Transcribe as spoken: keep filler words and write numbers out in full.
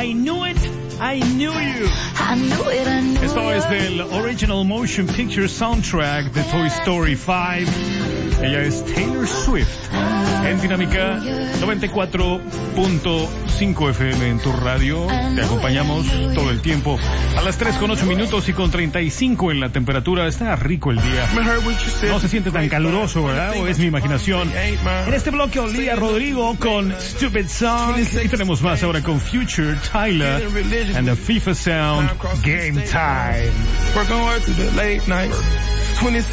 I Knew It, I Knew You. Esto es del Original Motion Picture Soundtrack de Toy Story cinco. Ella es Taylor Swift. En Dinámica noventa y cuatro punto cinco F M en tu radio. Te acompañamos todo el tiempo. A las tres con ocho minutos y con treinta y cinco en la temperatura. Está rico el día. No se siente tan caluroso, ¿verdad? ¿O es mi imaginación? En este bloque Olivia Rodrigo con Stupid Song. Y tenemos más ahora con Future, Tyler and the FIFA Sound, Game Time.